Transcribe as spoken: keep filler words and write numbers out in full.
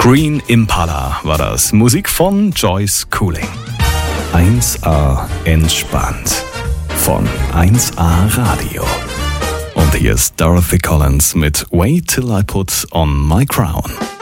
Green Impala war das. Musik von Joyce Cooling. eins A entspannt. Von eins A Radio. Und hier ist Dorothy Collins mit Wait Till I Put On My Crown.